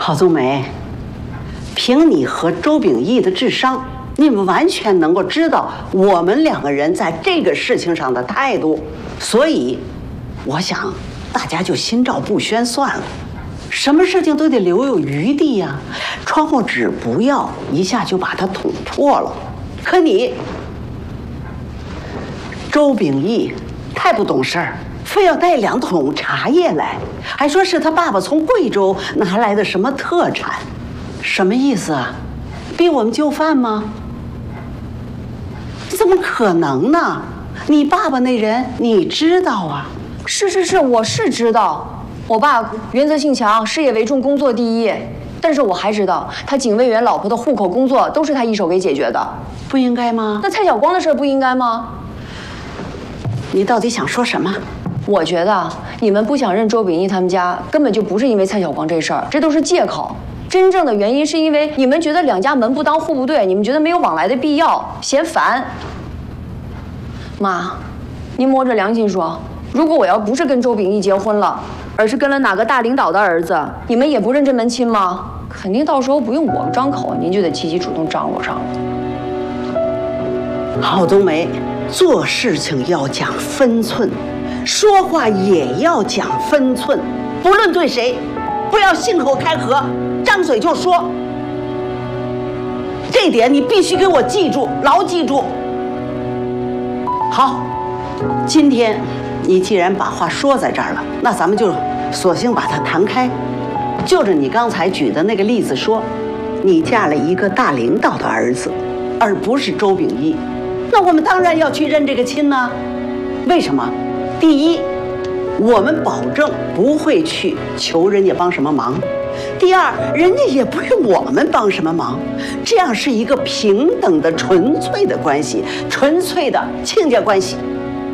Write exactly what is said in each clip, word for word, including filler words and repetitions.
郝宗梅，凭你和周秉义的智商，你们完全能够知道我们两个人在这个事情上的态度，所以，我想大家就心照不宣算了。什么事情都得留有余地呀，窗户纸不要一下就把它捅破了。可你，周秉义太不懂事儿，非要带两桶茶叶来，还说是他爸爸从贵州拿来的什么特产，什么意思啊？逼我们就范吗？怎么可能呢？你爸爸那人你知道啊？ 是是是，我是知道。我爸原则性强，事业为重，工作第一。但是我还知道，他警卫员老婆的户口工作都是他一手给解决的。 不应该吗？ 那蔡晓光的事不应该吗？ 你到底想说什么？ 我觉得你们不想认周秉义他们家，根本就不是因为蔡晓光这事儿，这都是借口。真正的原因是因为你们觉得两家门不当户不对，你们觉得没有往来的必要，嫌烦。妈，您摸着良心说，如果我要不是跟周秉义结婚了，而是跟了哪个大领导的儿子，你们也不认这门亲吗？肯定到时候不用我张口，您就得积极主动张罗上了。 郝冬梅，做事情要讲分寸，说话也要讲分寸，不论对谁，不要信口开河，张嘴就说。这点你必须给我记住，牢记住。好，今天你既然把话说在这儿了，那咱们就索性把它谈开。就着你刚才举的那个例子说，你嫁了一个大领导的儿子，而不是周秉义，那我们当然要去认这个亲呢。为什么？第一，我们保证不会去求人家帮什么忙；第二，人家也不用我们帮什么忙，这样是一个平等的、纯粹的关系，纯粹的亲家关系。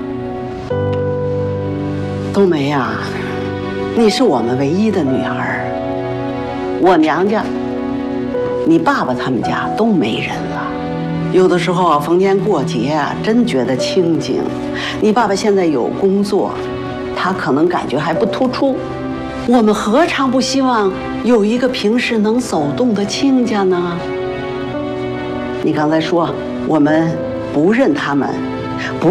冬梅呀，你是我们唯一的女儿，我娘家、你爸爸他们家都没人了。有的时候啊，逢年过节啊，真觉得清静。你爸爸现在有工作，他可能感觉还不突出。我们何尝不希望有一个平时能走动的亲家呢？你刚才说我们不认他们，不